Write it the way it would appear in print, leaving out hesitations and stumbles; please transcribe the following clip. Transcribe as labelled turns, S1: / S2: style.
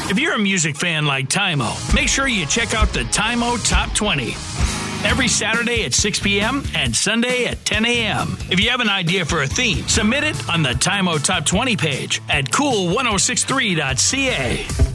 S1: If you're a music fan like Tymo, make sure you check out the Tymo Top 20. Every Saturday at 6 p.m. and Sunday at 10 a.m. If you have an idea for a theme, submit it on the Tymo Top 20 page at cool1063.ca.